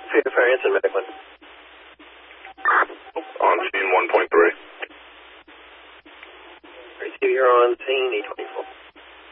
Fire Anson, medic 1. On scene 1.3. Alright, you're on scene 824.